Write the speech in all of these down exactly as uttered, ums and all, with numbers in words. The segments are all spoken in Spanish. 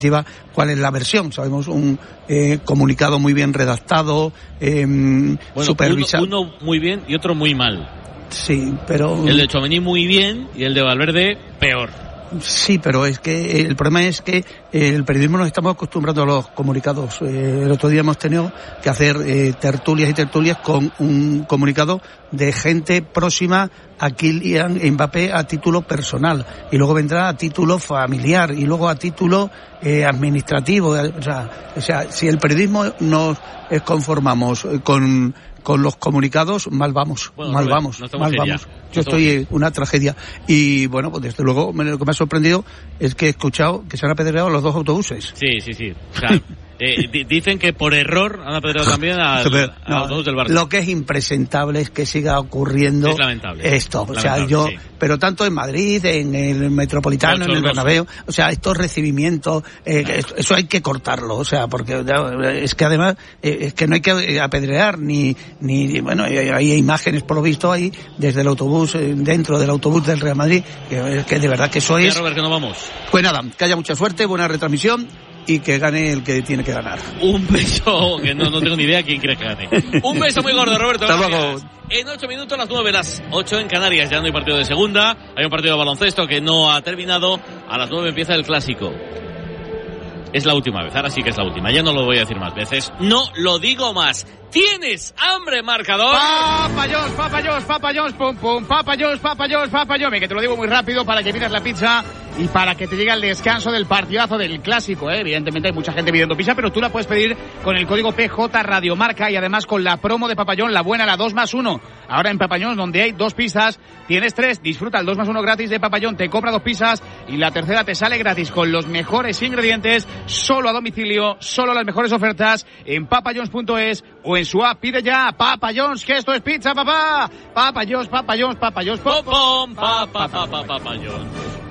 cuál es la versión. Sabemos un eh, comunicado muy bien redactado, eh, bueno, supervisado. Uno, uno muy bien y otro muy mal. Sí, pero... El de Tchouaméni muy bien y el de Valverde peor. Sí, pero es que el problema es que el periodismo nos estamos acostumbrando a los comunicados. Eh, el otro día hemos tenido que hacer eh, tertulias y tertulias con un comunicado de gente próxima a Kylian Mbappé a título personal, y luego vendrá a título familiar, y luego a título eh, administrativo. O sea, o sea, si el periodismo nos conformamos con con los comunicados, mal vamos, bueno, mal Robert, vamos, no mal seria. vamos. Yo estoy en una tragedia. Y bueno, pues desde luego lo que me ha sorprendido es que he escuchado que se han apedreado los dos autobuses. Sí, sí, sí. O sea, eh, d- dicen que por error han apedreado también al, al no, autobús del Barça. Lo que es impresentable es que siga ocurriendo es lamentable, esto. O lamentable, sea, yo, sí. Pero tanto en Madrid, en el Metropolitano, en el Bernabéu, o sea, estos recibimientos, eh, eso, eso hay que cortarlo, o sea, porque es que además eh, es que no hay que apedrear ni ni bueno, hay imágenes por lo visto ahí desde el autobús, dentro del autobús del Real Madrid, que, que de verdad que eso es. Ya, Robert, que no vamos. Pues nada, que haya mucha suerte, buena retransmisión y que gane el que tiene que ganar. Un beso, que no, no tengo ni idea quién cree que gane. Un beso muy gordo, Roberto. Hasta luego. En ocho minutos, las nueve, las ocho en Canarias. Ya no hay partido de segunda. Hay un partido de baloncesto que no ha terminado. A las nueve empieza el clásico. Es la última vez, ahora sí que es la última. Ya no lo voy a decir más veces. No lo digo más. ¿Tienes hambre, marcador? Papayos, papayos, papayos, pum, pum, papayos, papayos, papayos. Que te lo digo muy rápido para que pidas la pizza y para que te llegue el descanso del partidazo del clásico, ¿eh? Evidentemente hay mucha gente pidiendo pizza, pero tú la puedes pedir con el código P J Radiomarca y además con la promo de Papayón, la buena, la dos más uno. Ahora en Papayón, donde hay dos pizzas, tienes tres. Disfruta el dos más uno gratis de Papayón, te compra dos pizzas y la tercera te sale gratis con los mejores ingredientes, solo a domicilio, solo las mejores ofertas en papayons punto es o en su app. Pide ya, Papayons, que esto es pizza, papá. Papayons, papayons, papayons, pom, pom, pa, pa, pa, pa, papayons.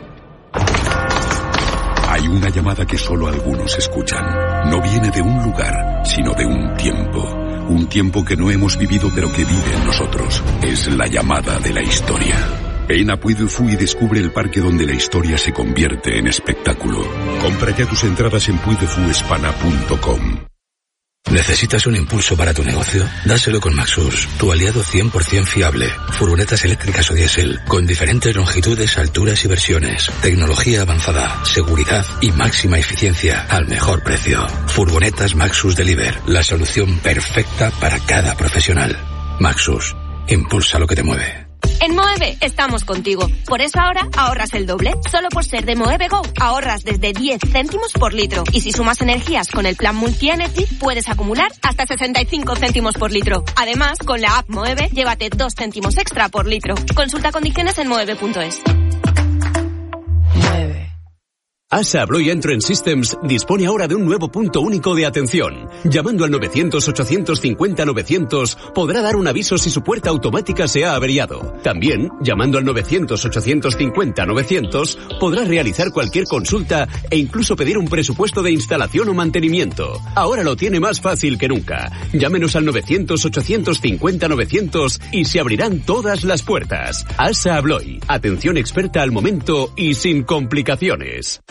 Hay una llamada que solo algunos escuchan. No viene de un lugar, sino de un tiempo. Un tiempo que no hemos vivido pero que vive en nosotros. Es la llamada de la historia. Ven a Puy du Fou y descubre el parque donde la historia se convierte en espectáculo. Compra ya tus entradas en puy du fou hispana punto com. ¿Necesitas un impulso para tu negocio? Dáselo con Maxus, tu aliado cien por ciento fiable. Furgonetas eléctricas o diésel, con diferentes longitudes, alturas y versiones. Tecnología avanzada, seguridad y máxima eficiencia al mejor precio. Furgonetas Maxus Deliver, la solución perfecta para cada profesional. Maxus, impulsa lo que te mueve. En Moeve estamos contigo. Por eso ahora ahorras el doble. Solo por ser de Moeve Go ahorras desde diez céntimos por litro. Y si sumas energías con el plan Multi-Energy, puedes acumular hasta sesenta y cinco céntimos por litro. Además, con la app Moeve, llévate dos céntimos extra por litro. Consulta condiciones en moeve punto es. Moeve. ASA Abloy Entrance Systems dispone ahora de un nuevo punto único de atención. Llamando al novecientos ochocientos cincuenta novecientos podrá dar un aviso si su puerta automática se ha averiado. También, llamando al novecientos ochocientos cincuenta novecientos podrá realizar cualquier consulta e incluso pedir un presupuesto de instalación o mantenimiento. Ahora lo tiene más fácil que nunca. Llámenos al novecientos ochocientos cincuenta novecientos y se abrirán todas las puertas. ASA Abloy. Atención experta al momento y sin complicaciones.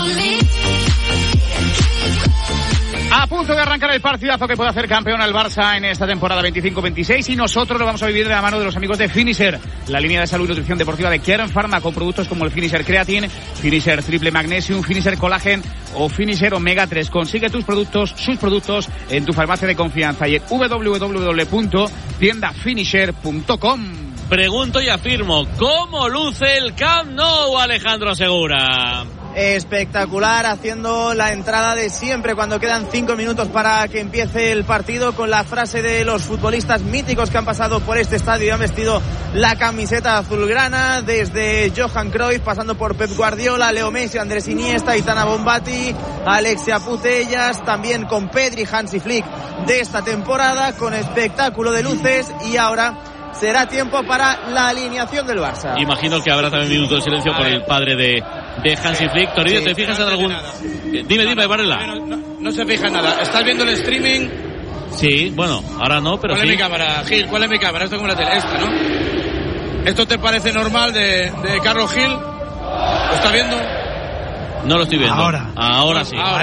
A punto de arrancar el partidazo que puede hacer campeón al Barça en esta temporada veinticinco veintiséis y nosotros lo vamos a vivir de la mano de los amigos de Finisher, la línea de salud y nutrición deportiva de Kern Pharma con productos como el Finisher Creatine, Finisher Triple Magnesium, Finisher Collagen o Finisher Omega tres. Consigue tus productos, sus productos en tu farmacia de confianza y en doble u doble u doble u punto tienda finisher punto com. Pregunto y afirmo, ¿cómo luce el Camp Nou, Alejandro Segura? Espectacular, haciendo la entrada de siempre cuando quedan cinco minutos para que empiece el partido, con la frase de los futbolistas míticos que han pasado por este estadio y han vestido la camiseta azulgrana, desde Johan Cruyff, pasando por Pep Guardiola, Leo Messi, Andrés Iniesta, Aitana Bonfatti, Alexia Putellas, también con Pedri, Hansi Flick de esta temporada, con espectáculo de luces. Y ahora será tiempo para la alineación del Barça. Imagino que habrá también minuto de silencio por el padre de, de Hansi Flick. Toribio, sí, ¿te fijas en algún...? Eh, dime, dime, Varela. No, no, no se fija en nada. ¿Estás viendo el streaming? Sí, bueno, ahora no, pero ¿Cuál sí. es mi cámara, Gil? ¿Cuál es mi cámara? Esto es como la tele, esta, ¿no? ¿Esto te parece normal de, de Carlos Gil? ¿Lo estás viendo? No lo estoy viendo. Ahora. Ahora sí. Ahora.